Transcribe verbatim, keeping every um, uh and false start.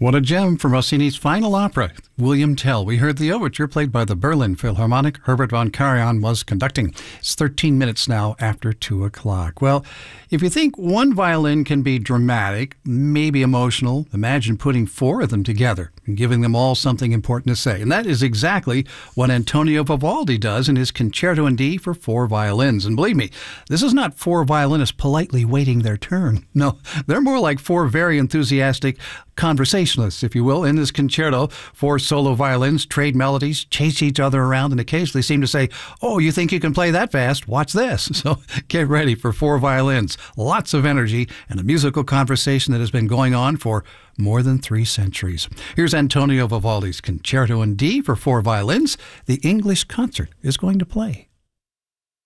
What a gem for Rossini's final opera, William Tell. We heard the overture played by the Berlin Philharmonic. Herbert von Karajan was conducting. It's thirteen minutes now after two o'clock. Well, if you think one violin can be dramatic, maybe emotional, imagine putting four of them together and giving them all something important to say. And that is exactly what Antonio Vivaldi does in his Concerto in D for four violins. And believe me, this is not four violinists politely waiting their turn. No, they're more like four very enthusiastic conversationalists, if you will, in this concerto. Four solo violins trade melodies, chase each other around, and occasionally seem to say, "Oh, you think you can play that fast? Watch this." So get ready for four violins, lots of energy, and a musical conversation that has been going on for more than three centuries. Here's Antonio Vivaldi's Concerto in D for four violins. The English Concert is going to play.